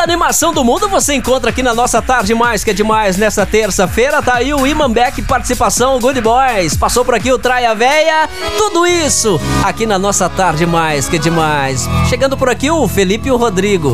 animação do mundo você encontra aqui na nossa Tarde Mais, que é demais. Nessa terça-feira tá aí o Iman Beck, participação Good Boys. Passou por aqui o Traia Véia, tudo isso aqui na nossa Tarde Mais, que é demais. Chegando por aqui o Felipe e o Rodrigo.